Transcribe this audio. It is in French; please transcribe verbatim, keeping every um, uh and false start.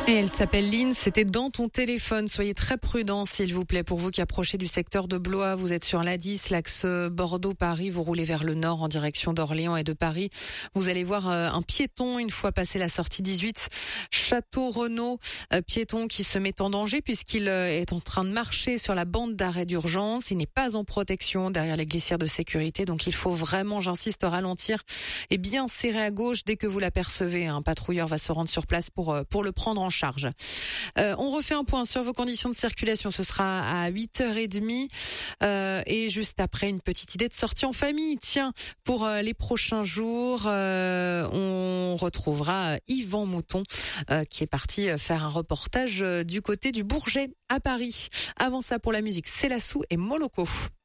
Et elle s'appelle Lynn, c'était dans ton téléphone. Soyez très prudents, s'il vous plaît. Pour vous qui approchez du secteur de Blois, vous êtes sur l'A dix, l'axe Bordeaux-Paris, vous roulez vers le nord en direction d'Orléans et de Paris. Vous allez voir un piéton une fois passé la sortie dix-huit, Château-Renaud, piéton qui se met en danger puisqu'il est en train de marcher sur la bande d'arrêt d'urgence. Il n'est pas en protection derrière les glissières de sécurité, donc il faut vraiment, j'insiste, ralentir et bien serrer à gauche dès que vous l'apercevez. Un patrouilleur va se rendre sur place pour, pour le prendre en charge. Euh, on refait un point sur vos conditions de circulation. Ce sera à huit heures trente euh, et juste après une petite idée de sortie en famille. Tiens, pour euh, les prochains jours, euh, on retrouvera Yvan Mouton euh, qui est parti faire un reportage du côté du Bourget à Paris. Avant ça, pour la musique, c'est Lassou et Moloko.